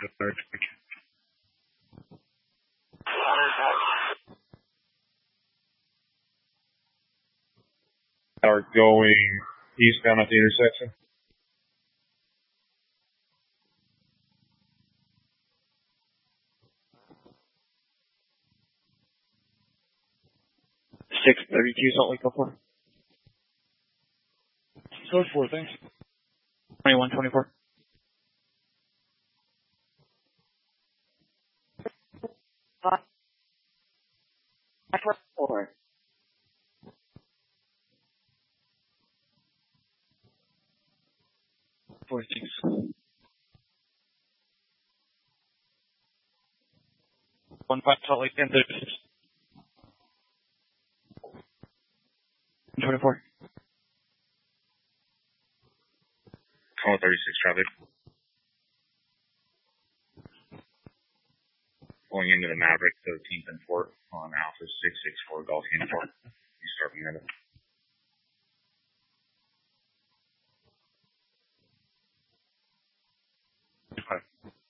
Are going eastbound at the intersection. Salt Lake, go for. Code 4, thanks. 2124. Four. 46. 15 Salt Lake, 1036. 24. Call 36 traffic. Going into the Maverick, 13th and 4th on Alpha 664 Golf Uniform. You start me at it. Okay.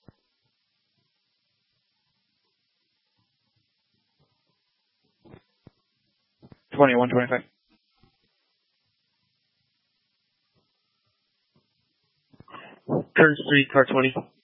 2125. Turn 3, car 20.